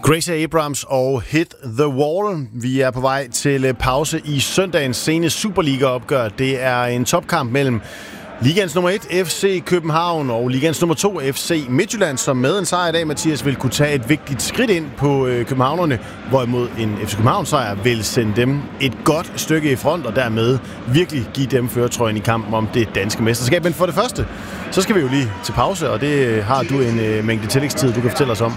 Gracie Abrams og Hit the Wall. Vi er på vej til pause i søndagens sene Superliga-opgør. Det er en topkamp mellem Ligaens nummer 1, FC København, og Ligaens nummer 2, FC Midtjylland, som med en sejr i dag, Mathias, vil kunne tage et vigtigt skridt ind på københavnerne, hvorimod en FC København-sejr vil sende dem et godt stykke i front, og dermed virkelig give dem førertrøjen i kampen om det danske mesterskab. Men for det første, så skal vi jo lige til pause, og det har du en mængde tillægstid, du kan fortælle os om.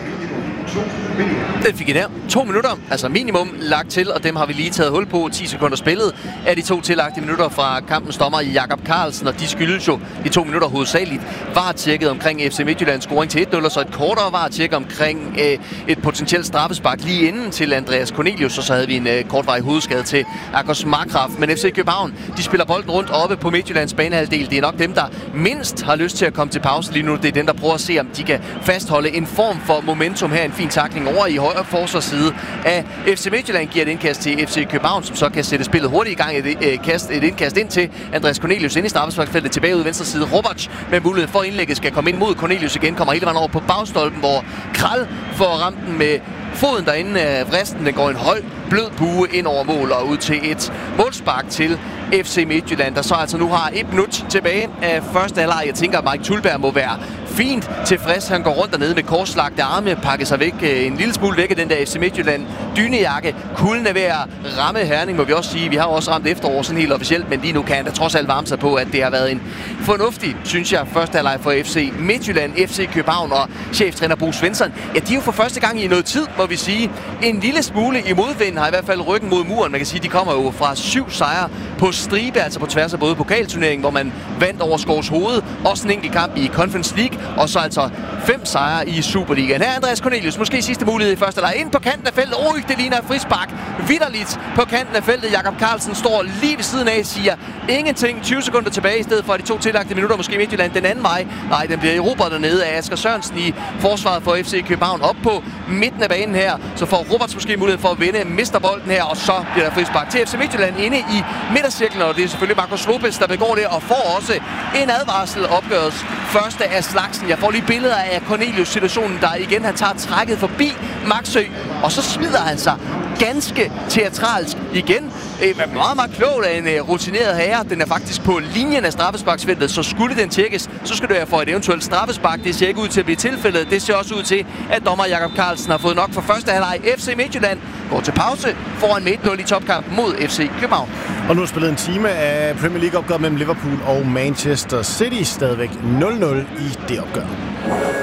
Den fik I der. 2 minutter, altså minimum, lagt til, og dem har vi lige taget hul på. 10 sekunder spillet af de 2 tillagte minutter fra kampens dommer Jakob Carlsen, og de skyldes jo de 2 minutter hovedsageligt. VAR-tjekket omkring FC Midtjyllands scoring til 1-0, og så et kortere VAR-tjek omkring et potentielt straffespark lige inden til Andreas Cornelius, og så havde vi en kortvarig hovedskade til Akos Markgraf. Men FC København, de spiller bolden rundt oppe på Midtjyllands banehalvdel. Det er nok dem, der mindst har lyst til at komme til pause lige nu. Det er dem, der prøver at se, om de kan fastholde en form for momentum her. En fin tackling over i højre forsvarsside af FC Midtjylland giver et indkast til FC København, som så kan sætte spillet hurtigt i gang. Et indkast ind til Andreas Cornelius ind i straffesparksfeltet, tilbage ud venstre side. Roberts med mulighed for indlægget skal komme ind mod Cornelius igen, kommer hele vejen over på bagstolpen, hvor Kral får ramt den med foden derinde af vristen. Den går en høj, blød bue ind over mål og ud til et målspark til FC Midtjylland, der så altså nu har 1 minut tilbage af første halvleg. Jeg tænker, at Mike Thulberg må være fint tilfreds. Han går rundt dernede med korslagte arme, pakker sig væk en lille smule væk af den der FC Midtjylland dynejakke. Kulden er ved at ramme Herning, må vi også sige. Vi har også ramt efterår sådan helt officielt, men lige nu kan han da trods alt varme sig på, at det har været en fornuftig, synes jeg, første halvleg for FC Midtjylland, FC København og cheftræner Bo Svensson. Ja, de er jo for første gang i noget tid, må vi sige. En lille smule i modvind, har i hvert fald ryggen mod muren. Man kan sige, de kommer jo fra 7 sejre på stribe, altså på tværs af både pokalturneringen, hvor man vandt over Skovs Hoved, også en enkelt kamp i Conference League, og så altså 5 sejre i Superligaen. Her er Andreas Cornelius, måske sidste mulighed i første leg. Ind på kanten af feltet. Det ligner et frispark. Vitterligt på kanten af feltet. Jakob Carlsen står lige ved siden af, siger ingenting. 20 sekunder tilbage i stedet for de 2 tillagte minutter. Måske Midtjylland den anden vej. Nej, den bliver erobret dernede af Asger Sørensen i forsvaret for FC København. Op på midten af banen her, så får Roberts måske mulighed for at vinde. Mister bolden her, og så bliver der frispark til FC Midtjylland inde i midtercirklen. Og det er selvfølgelig Marcos Lopez, der begår det, og får også en advarsel. Opgøres første af slagsen. Jeg får lige billeder af Cornelius situationen, der igen han tager trækket forbi Maxø, og så smider han sig ganske teatralsk igen. Meget, meget klogt af en rutineret herre. Den er faktisk på linjen af straffesparksfeltet, så skulle den tjekkes, så skulle det være for et eventuelt straffespark. Det ser ikke ud til at blive tilfældet. Det ser også ud til, at dommer Jakob Carlsen har fået nok for første halvleg. FC Midtjylland går til pause foran med 1-0 i topkampen mod FC København. Og nu er spillet en time af Premier League-opgør mellem Liverpool og Manchester City. Stadigvæk 0-0 i det opgør.